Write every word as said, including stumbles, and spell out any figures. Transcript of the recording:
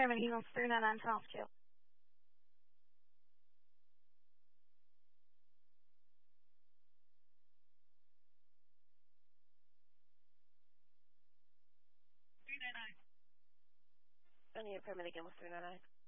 Chairman Eagles three nine nine South Kill. I need a permit again with three nine nine.